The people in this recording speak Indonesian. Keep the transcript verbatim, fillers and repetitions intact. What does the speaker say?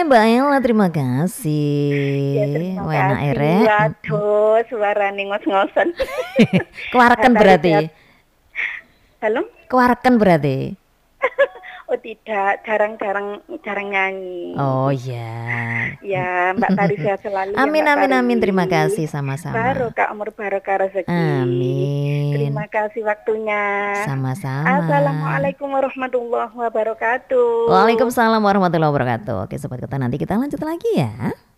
Mbak Ella, terima Ya kasih. terima Wena kasih. ere. Waduh, suarane ngos-ngosan. Keluarkan Tadi berarti. sehat. Halo? Keluarkan berarti. Oh tidak, jarang-jarang jarang nyanyi. Oh ya. Ya, Mbak Tari sehat selalu ya Amin Mbak amin Tari. amin. Terima kasih sama-sama. Barokah umur barokah rezeki. Amin. Terima kasih waktunya. Sama-sama. Assalamualaikum warahmatullahi wabarakatuh. Waalaikumsalam warahmatullahi wabarakatuh. Oke sobat kota, nanti kita lanjut lagi ya.